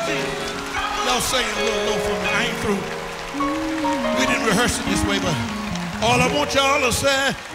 Y'all sing it a little low for me. I ain't through. We didn't rehearse it this way, but all I want y'all to say,